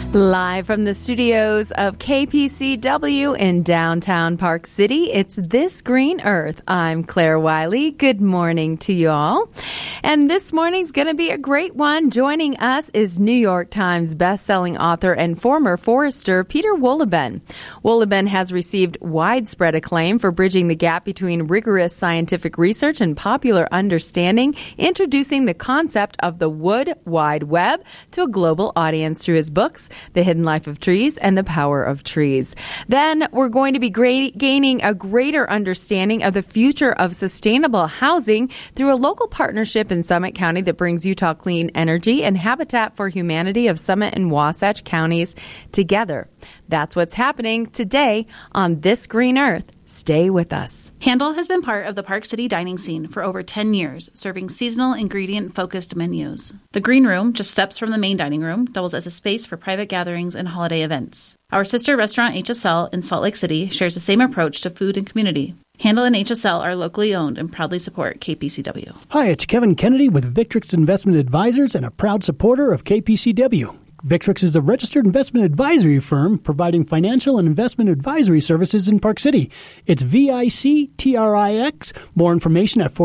Live from the studios of KPCW in downtown Park City, it's This Green Earth. I'm Claire Wiley. Good morning to you all. And this morning's going to be a great one. Joining us is New York Times bestselling author and former forester Peter Wohlleben. Wohlleben has received widespread acclaim for bridging the gap between rigorous scientific research and popular understanding, introducing the concept of the wood wide web to a global audience through his books, The Hidden Life of Trees and The Power of Trees. Then we're going to be gaining a greater understanding of the future of sustainable housing through a local partnership in Summit County that brings Utah Clean Energy and Habitat for Humanity of Summit and Wasatch counties together. That's what's happening today on This Green Earth. Stay with us. Handle has been part of the Park City dining scene for over 10 years, serving seasonal ingredient-focused menus. The Green Room, just steps from the main dining room, doubles as a space for private gatherings and holiday events. Our sister restaurant HSL in Salt Lake City shares the same approach to food and community. Handle and HSL are locally owned and proudly support KPCW. Hi, it's Kevin Kennedy with Victrix Investment Advisors and a proud supporter of KPCW. Victrix is a registered investment advisory firm providing financial and investment advisory services in Park City. It's VICTRIX. More information at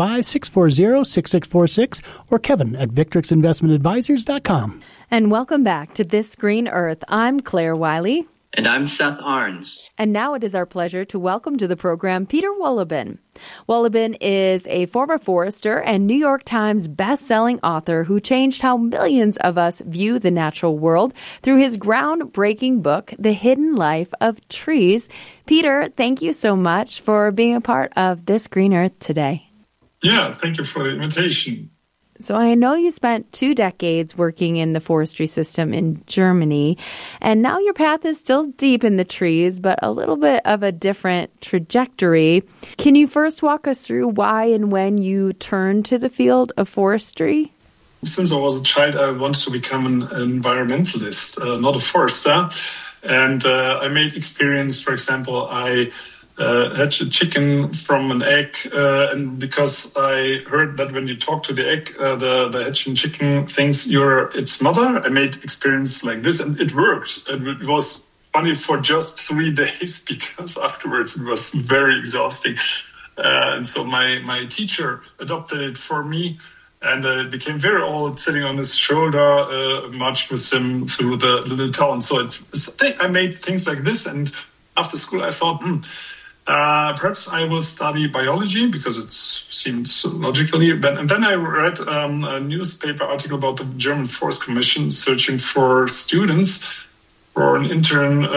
435-640-6646 or Kevin at VictrixInvestmentAdvisors.com. And welcome back to This Green Earth. I'm Claire Wiley. And I'm Seth Arns. And now it is our pleasure to welcome to the program Peter Wohlleben. Wohlleben is a former forester and New York Times best-selling author who changed how millions of us view the natural world through his groundbreaking book, The Hidden Life of Trees. Peter, thank you so much for being a part of This Green Earth today. Yeah, thank you for the invitation. So I know you spent 2 decades working in the forestry system in Germany, and now your path is still deep in the trees, but a little bit of a different trajectory. Can you first walk us through why and when you turned to the field of forestry? Since I was a child, I wanted to become an environmentalist, not a forester. And I made experience, for example, I hatched a chicken from an egg, and because I heard that when you talk to the egg, the hatching chicken thinks you're its mother, I made experience like this, and it worked. And it was funny for just 3 days because afterwards it was very exhausting. And so my teacher adopted it for me, and it became very old, sitting on his shoulder, marched with him through the little town. So I made things like this, and after school I thought, perhaps I will study biology because it seemed so logically. And then I read a newspaper article about the German Forest Commission searching for students for an intern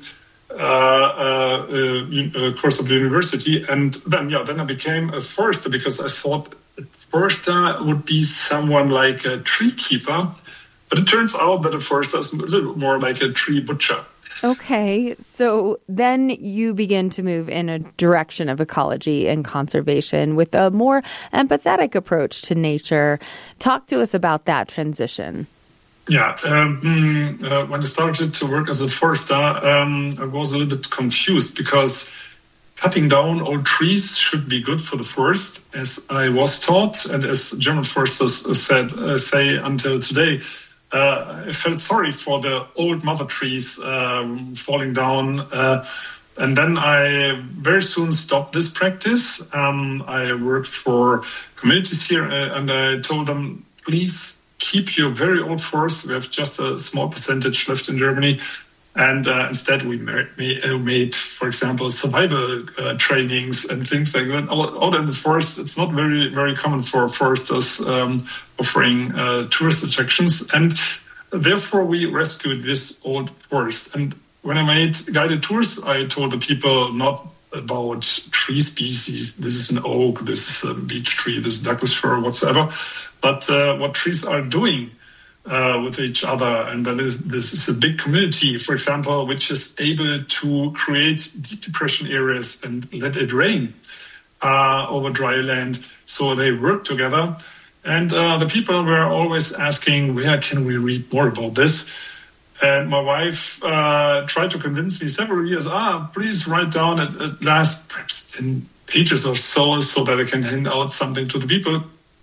course of the university. And then I became a forester because I thought a forester would be someone like a tree keeper. But it turns out that a forester is a little more like a tree butcher. Okay, so then you begin to move in a direction of ecology and conservation with a more empathetic approach to nature. Talk to us about that transition. Yeah, when I started to work as a forester, I was a little bit confused because cutting down old trees should be good for the forest, as I was taught, and as German foresters say until today. I felt sorry for the old mother trees falling down. And then I very soon stopped this practice. I worked for communities here and I told them, please keep your very old forests. We have just a small percentage left in Germany. And instead we made, for example, survival trainings and things like that. Out in the forest, it's not very, very common for foresters offering tourist attractions. And therefore, we rescued this old forest. And when I made guided tours, I told the people not about tree species. This is an oak, this is a beech tree, this is Douglas fir, whatsoever. But what trees are doing with each other. And this is a big community, for example, which is able to create deep depression areas and let it rain over dry land. So they work together. And the people were always asking, where can we read more about this? And my wife tried to convince me several years, please write down at last perhaps 10 pages or so that I can hand out something to the people.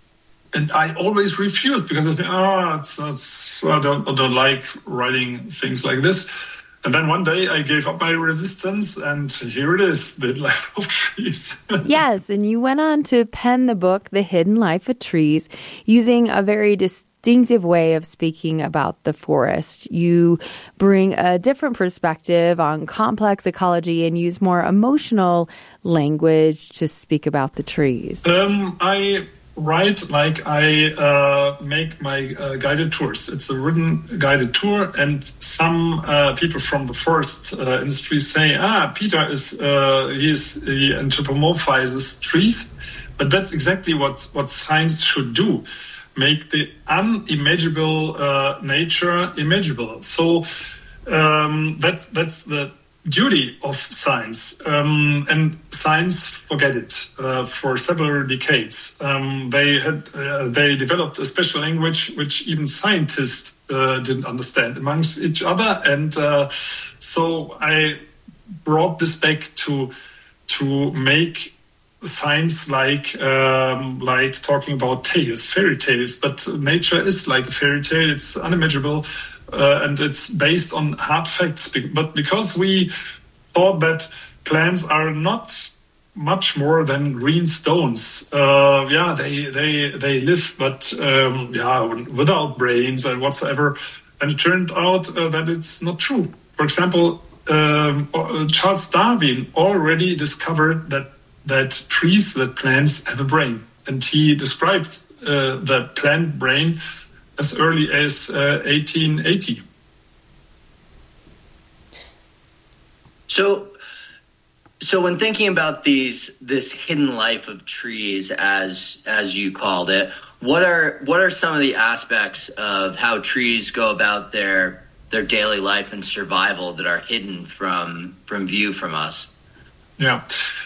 And I always refused because I think, I don't like writing things like this. And then one day I gave up my resistance, and here it is, The Hidden Life of Trees. Yes, and you went on to pen the book, The Hidden Life of Trees, using a very distinctive way of speaking about the forest. You bring a different perspective on complex ecology and use more emotional language to speak about the trees. I write like I make my guided tours. It's a written guided tour, and some people from the forest industry say, Peter he anthropomorphizes trees, but that's exactly what science should do. Make the unimaginable nature imaginable. So that's the duty of science, and science forget it for several decades. They developed a special language which even scientists didn't understand amongst each other, and so I brought this back to make science like talking about tales, fairy tales. But nature is like a fairy tale; it's unimaginable. And it's based on hard facts. But because we thought that plants are not much more than green stones, they live, but without brains and whatsoever. And it turned out that it's not true. For example, Charles Darwin already discovered that trees, that plants have a brain, and he described the plant brain as early as 1880. So when thinking about this hidden life of trees, as you called it, what are some of the aspects of how trees go about their daily life and survival that are hidden from view from us? Yeah.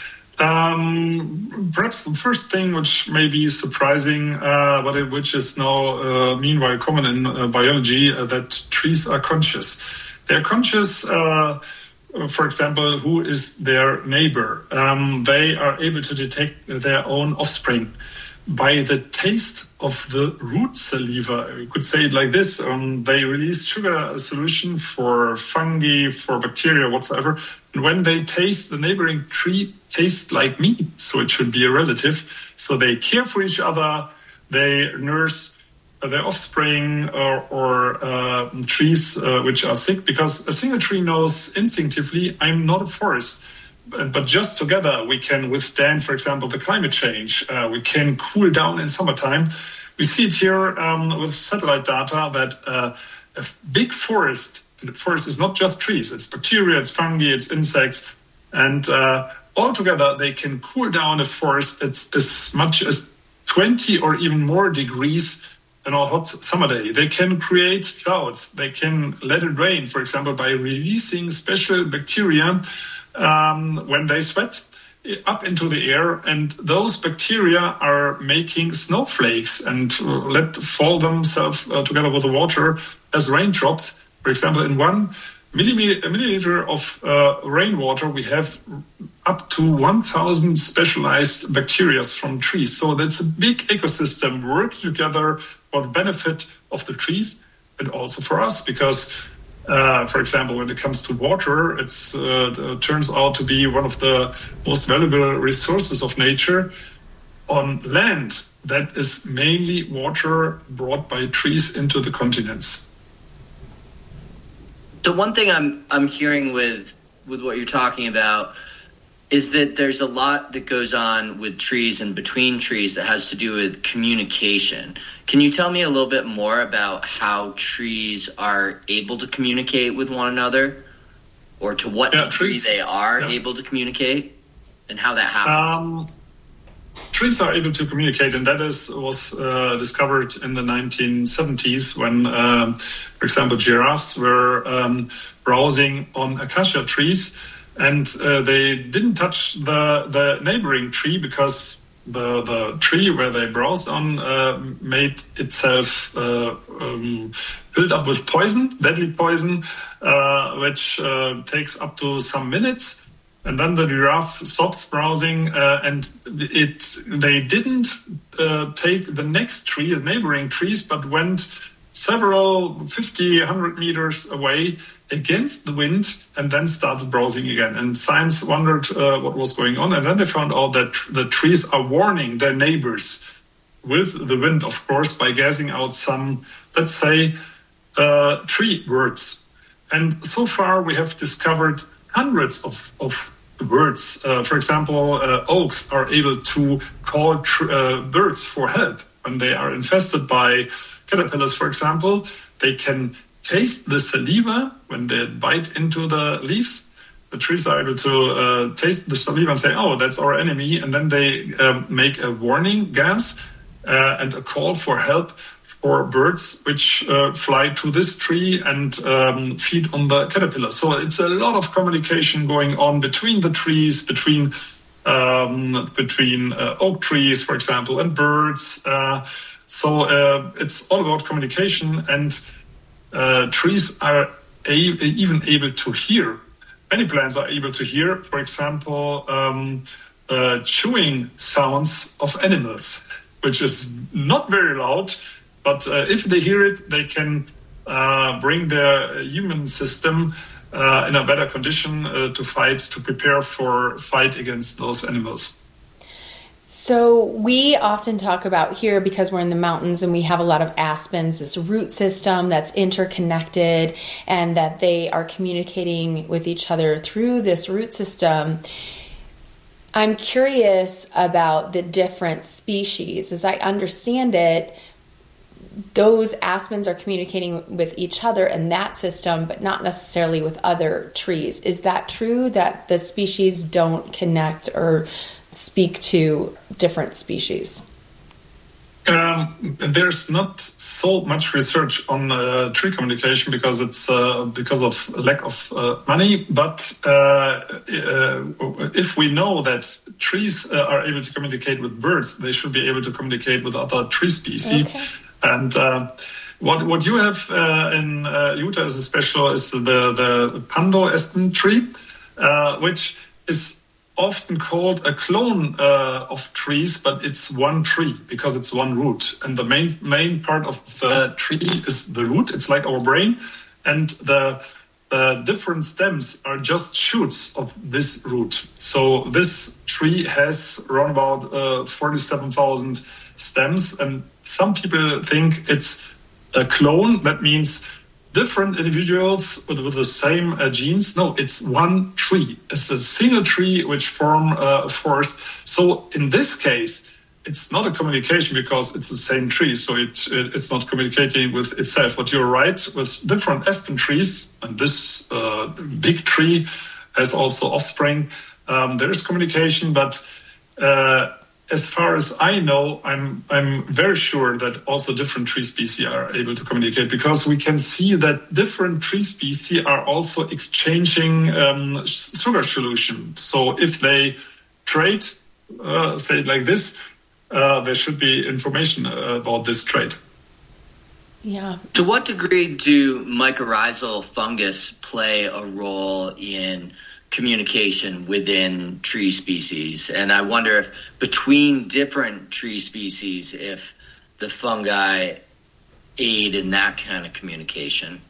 Perhaps the first thing which may be surprising, but which is now meanwhile common in biology, that trees are conscious. They're conscious, for example, who is their neighbor. They are able to detect their own offspring by the taste of the root saliva. You could say it like this. They release sugar solution for fungi, for bacteria, whatsoever. And when they taste, the neighboring tree tastes like me, so it should be a relative. So they care for each other. They nurse their offspring or trees which are sick, because a single tree knows instinctively, I'm not a forest. But just together we can withstand, for example, the climate change. We can cool down in summertime. We see it here with satellite data that a big forest, and the forest is not just trees, it's bacteria, it's fungi, it's insects, and all together they can cool down a forest at as much as 20 or even more degrees on a hot summer day. They can create clouds, they can let it rain, for example, by releasing special bacteria when they sweat up into the air, and those bacteria are making snowflakes and let fall themselves together with the water as raindrops. For example, in 1 milliliter of rainwater, we have up to 1,000 specialized bacteria from trees. So that's a big ecosystem working together for the benefit of the trees and also for us, because for example, when it comes to water, it turns out to be one of the most valuable resources of nature. On land, that is mainly water brought by trees into the continents. So one thing I'm hearing with what you're talking about is that there's a lot that goes on with trees and between trees that has to do with communication. Can you tell me a little bit more about how trees are able to communicate with one another, or to what degree they are able to communicate, and how that happens? Trees are able to communicate, and that was discovered in the 1970s when, for example, giraffes were browsing on acacia trees. And they didn't touch the neighboring tree because the tree where they browsed on made itself filled up with poison, deadly poison, which takes up to some minutes. And then the giraffe stops browsing, and they didn't take the next tree, the neighboring trees, but went several 50, 100 meters away against the wind and then started browsing again. And science wondered what was going on. And then they found out that the trees are warning their neighbors with the wind, of course, by gassing out some, let's say, tree words. And so far we have discovered hundreds of words. For example, oaks are able to call birds for help when they are infested by caterpillars, for example. They can taste the saliva when they bite into the leaves. The trees are able to taste the saliva and say, oh, that's our enemy. And then they make a warning gas and a call for help for birds which fly to this tree and feed on the caterpillar. So it's a lot of communication going on between the trees, between oak trees, for example, and birds. So it's all about communication, and trees are even able to hear. Many plants are able to hear, for example, chewing sounds of animals, which is not very loud. But if they hear it, they can bring their human system in a better condition to prepare for fight against those animals. So we often talk about here, because we're in the mountains and we have a lot of aspens, this root system that's interconnected and that they are communicating with each other through this root system. I'm curious about the different species. As I understand it, those aspens are communicating with each other in that system, but not necessarily with other trees. Is that true, that the species don't connect or speak to different species? There's not so much research on tree communication because it's because of lack of money. But if we know that trees are able to communicate with birds, they should be able to communicate with other tree species. Okay. And what you have in Utah is special is the Pando aspen tree, which is often called a clone of trees, but it's one tree because it's one root. And the main part of the tree is the root. It's like our brain. And the different stems are just shoots of this root. So this tree has around about 47,000 stems. And some people think it's a clone. That means different individuals with the same genes. No, it's one tree. It's a single tree which form a forest. So in this case, it's not a communication because it's the same tree. So it's not communicating with itself. But you're right, with different aspen trees, and this big tree has also offspring, there is communication. But as far as I know, I'm very sure that also different tree species are able to communicate, because we can see that different tree species are also exchanging sugar solution. So if they trade, say it like this, there should be information about this trade. Yeah. To what degree do mycorrhizal fungus play a role in communication within tree species? And I wonder if between different tree species, if the fungi aid in that kind of communication.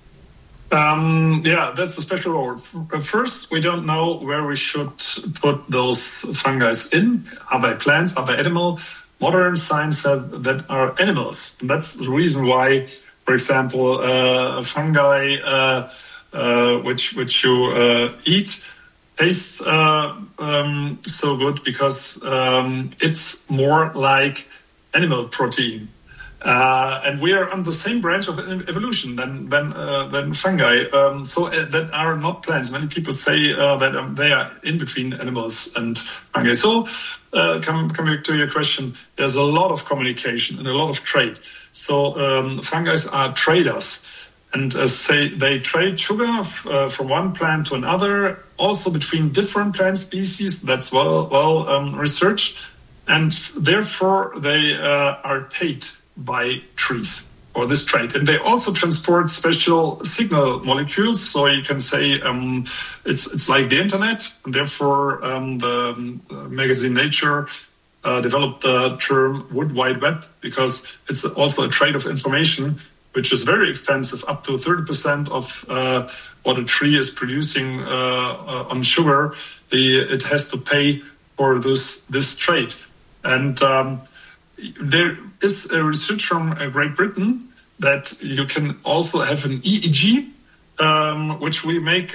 Yeah, that's a special role. First, we don't know where we should put those fungi in. Are they plants? Are they animal? Modern science says that are animals. And that's the reason why, for example, fungi which you eat tastes so good because it's more like animal protein. And we are on the same branch of evolution than fungi. So that are not plants. Many people say that they are in between animals and fungi. So come back to your question. There's a lot of communication and a lot of trade. So fungi are traders. And say they trade sugar from one plant to another, also between different plant species. That's well researched. And therefore they are paid by trees or this trait. And they also transport special signal molecules. So you can say it's like the internet. And therefore, the magazine Nature developed the term Wood Wide Web, because it's also a trait of information, which is very expensive, up to 30% of what a tree is producing on sugar. It has to pay for this trait. And there is a research from Great Britain that you can also have an EEG, which we make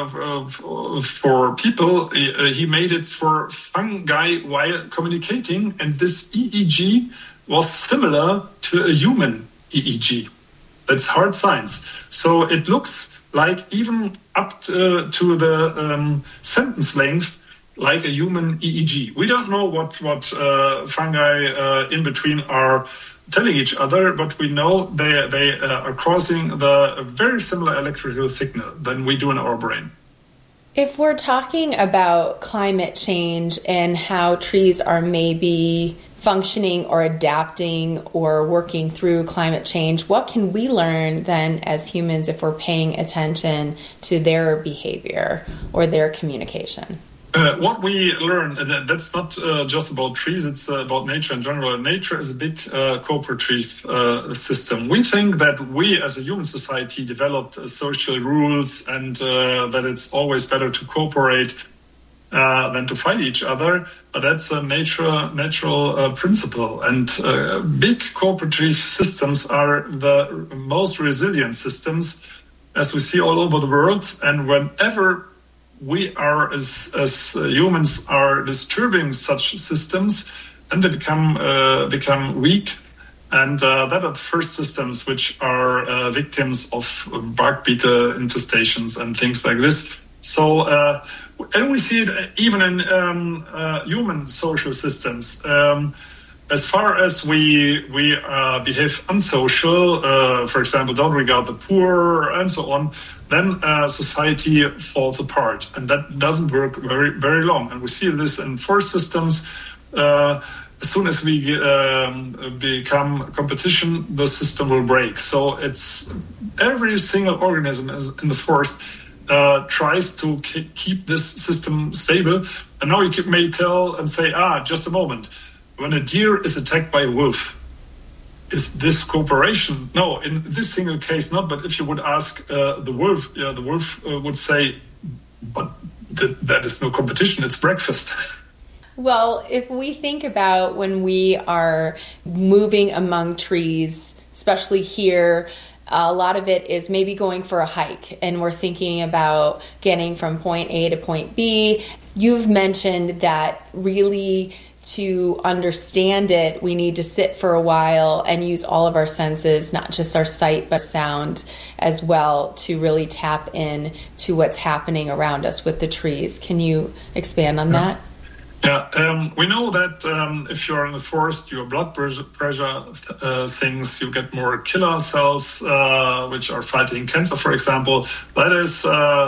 for people. He made it for fungi while communicating, and this EEG was similar to a human EEG. That's hard science. So it looks like even up to the sentence length, like a human EEG. We don't know what fungi in between are telling each other, but we know they are causing the very similar electrical signal than we do in our brain. If we're talking about climate change and how trees are maybe functioning or adapting or working through climate change, what can we learn then as humans if we're paying attention to their behavior or their communication? What we learn, that's not just about trees, it's about nature in general. Nature is a big cooperative system. We think that we as a human society developed social rules and that it's always better to cooperate than to fight each other. But that's a natural principle. And big cooperative systems are the most resilient systems, as we see all over the world. And whenever we are, as humans, are disturbing such systems, and they become weak. And that are the first systems which are victims of bark beetle infestations and things like this. So, and we see it even in human social systems. As far as we behave unsocial, for example, don't regard the poor and so on, then society falls apart, and that doesn't work very, very long. And we see this in forest systems. As soon as we become competition, the system will break. So it's every single organism in the forest tries to keep this system stable. And now you may tell and say, just a moment. When a deer is attacked by a wolf, is this cooperation? No, in this single case, not. But if you would ask the wolf would say, but that is no competition, it's breakfast. Well, if we think about when we are moving among trees, especially here, a lot of it is maybe going for a hike, and we're thinking about getting from point A to point B. You've mentioned that really to understand it, we need to sit for a while and use all of our senses, not just our sight, but sound as well, to really tap in to what's happening around us with the trees. Can you expand on that? Yeah, we know that if you're in the forest, your blood pressure sinks, you get more killer cells, which are fighting cancer, for example. That is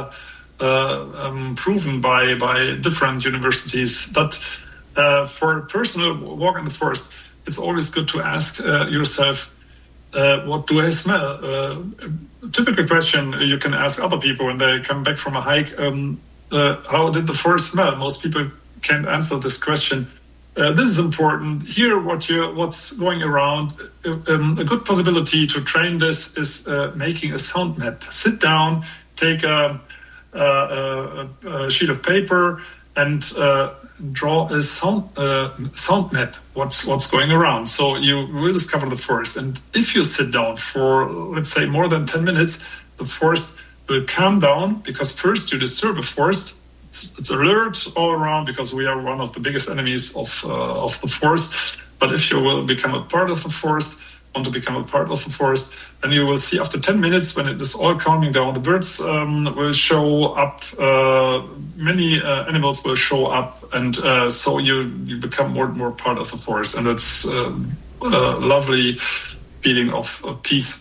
proven by different universities. But for a personal walk in the forest, it's always good to ask yourself, what do I smell? A typical question you can ask other people when they come back from a hike, how did the forest smell? Most people can't answer this question. This is important. Hear what's going around. A good possibility to train this is making a sound map. Sit down, take a sheet of paper, and draw a sound map. What's going around? So you will discover the forest. And if you sit down for, let's say, more than 10 minutes, the forest will calm down, because first you disturb a forest. It's alert all around, because we are one of the biggest enemies of the forest. But if you will become a part of the forest, then you will see after 10 minutes, when it is all calming down, the birds will show up, many animals will show up, and so you become more and more part of the forest. And it's a lovely feeling of peace.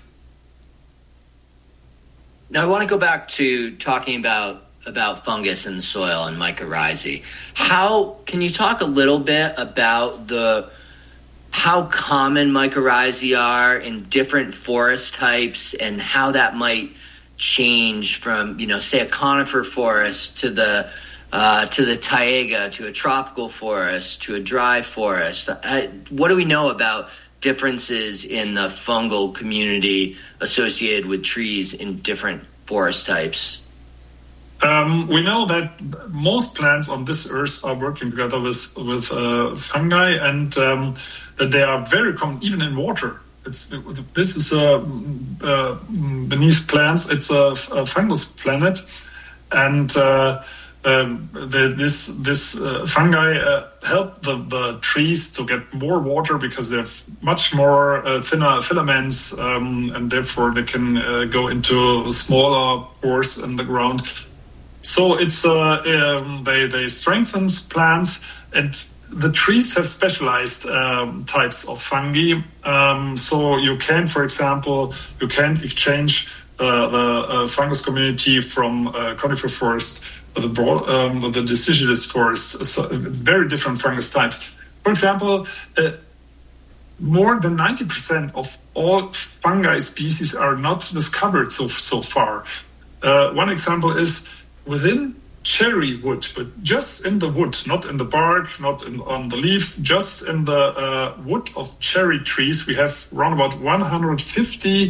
Now I want to go back to talking about fungus in the soil and mycorrhizae. How can you talk a little bit about how common mycorrhizae are in different forest types and how that might change from, say a conifer forest to the taiga, to a tropical forest, to a dry forest. What do we know about differences in the fungal community associated with trees in different forest types? We know that most plants on this earth are working together with fungi, and that they are very common even in water. This is beneath plants. It's a fungus planet, and this fungi help the trees to get more water because they have much more thinner filaments, and therefore they can go into smaller pores in the ground. So it's they strengthen plants, and the trees have specialized types of fungi. So you can, for example, exchange the fungus community from conifer forest with the deciduous forest. So very different fungus types. For example, more than 90% of all fungi species are not discovered so far. One example is within cherry wood, but just in the wood, not in the bark, not on the leaves, just in the wood of cherry trees, we have around about 150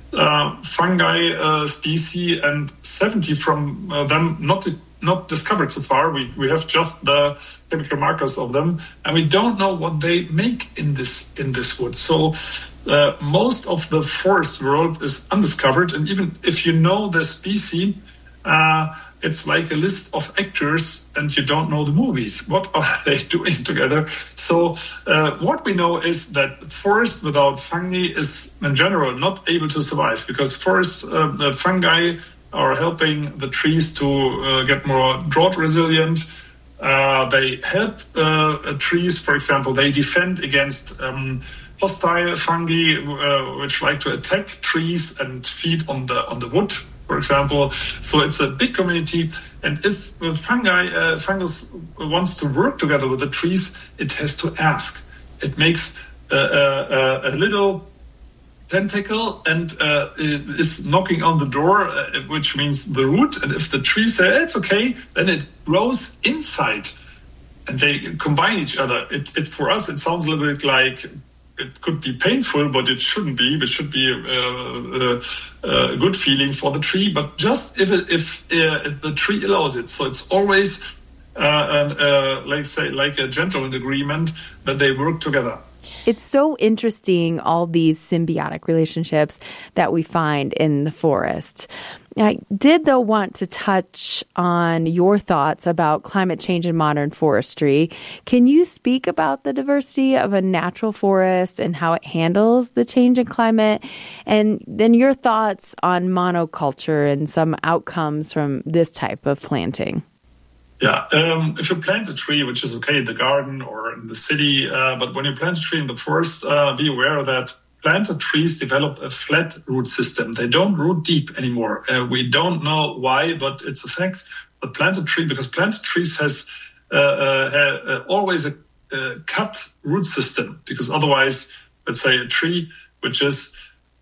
fungi species, and 70 from them not discovered so far. We have just the chemical markers of them, and we don't know what they make in this wood. So most of the forest world is undiscovered, and even if you know the species, it's like a list of actors and you don't know the movies. What are they doing together? So what we know is that forest without fungi is in general not able to survive, because the fungi are helping the trees to get more drought resilient. They help trees, for example, they defend against hostile fungi which like to attack trees and feed on the wood, for example. So it's a big community, and if fungus wants to work together with the trees, it has to ask. It makes a little tentacle and is knocking on the door, which means the root. And if the tree says it's okay, then it grows inside, and they combine each other. It for us it sounds a little bit like it could be painful, but it shouldn't be. It should be a good feeling for the tree, but just if the tree allows it. So it's always like a gentleman agreement that they work together. It's so interesting, all these symbiotic relationships that we find in the forest. I did, though, want to touch on your thoughts about climate change and modern forestry. Can you speak about the diversity of a natural forest and how it handles the change in climate? And then your thoughts on monoculture and some outcomes from this type of planting. Yeah, if you plant a tree, which is okay in the garden or in the city, but when you plant a tree in the forest, be aware that planted trees develop a flat root system. They don't root deep anymore. We don't know why, but it's a fact. But because planted trees has always a cut root system, because otherwise, let's say a tree which is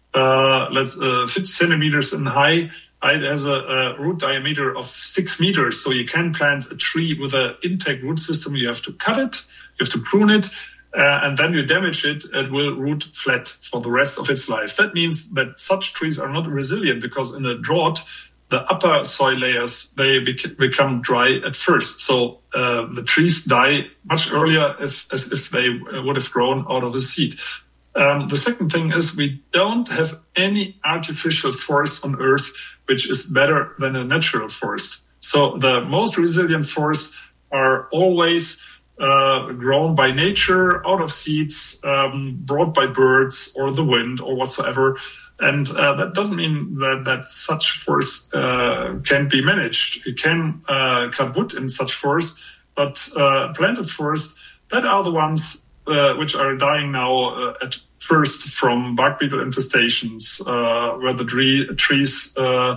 50 centimeters in height, it has a root diameter of 6 meters. So you can plant a tree with an intact root system. You have to cut it, you have to prune it, and then you damage it. It will root flat for the rest of its life. That means that such trees are not resilient, because in a drought, the upper soil layers, they become dry at first. So the trees die much earlier as if they would have grown out of a seed. The second thing is we don't have any artificial forest on Earth which is better than a natural forest. So the most resilient forests are always grown by nature, out of seeds, brought by birds or the wind or whatsoever. And that doesn't mean that such forests can't be managed. You can cut wood in such forests, but planted forests, that are the ones which are dying now at first from bark beetle infestations, where the trees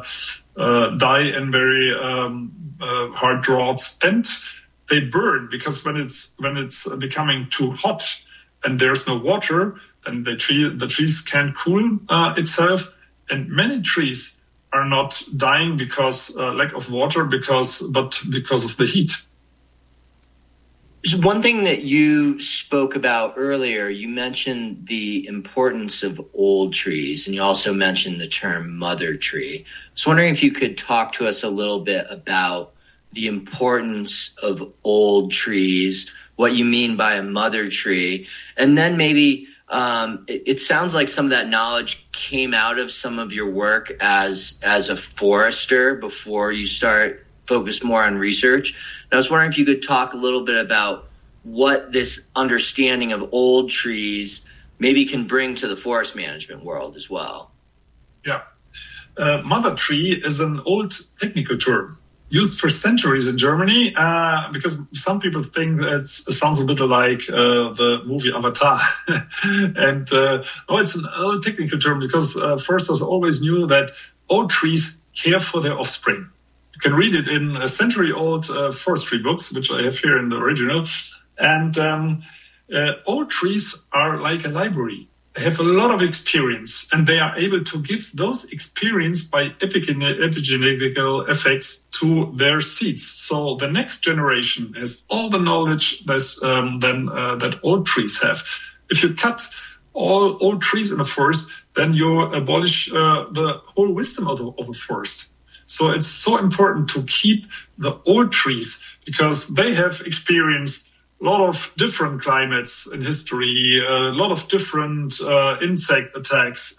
die in very hard droughts, and they burn, because when it's becoming too hot, and there's no water, then the trees can't cool itself. And many trees are not dying because lack of water, but because of the heat. One thing that you spoke about earlier, you mentioned the importance of old trees, and you also mentioned the term mother tree. I was wondering if you could talk to us a little bit about the importance of old trees, what you mean by a mother tree, and then maybe it sounds like some of that knowledge came out of some of your work as a forester before you focus more on research. And I was wondering if you could talk a little bit about what this understanding of old trees maybe can bring to the forest management world as well. Yeah. Mother tree is an old technical term used for centuries in Germany because some people think it sounds a bit like the movie Avatar. And it's an old technical term because foresters always knew that old trees care for their offspring. You can read it in century-old forestry books, which I have here in the original. And old trees are like a library. They have a lot of experience, and they are able to give those experience by epigenetical effects to their seeds. So the next generation has all the knowledge that old trees have. If you cut all old trees in a forest, then you abolish the whole wisdom of a forest. So it's so important to keep the old trees because they have experienced a lot of different climates in history, a lot of different insect attacks.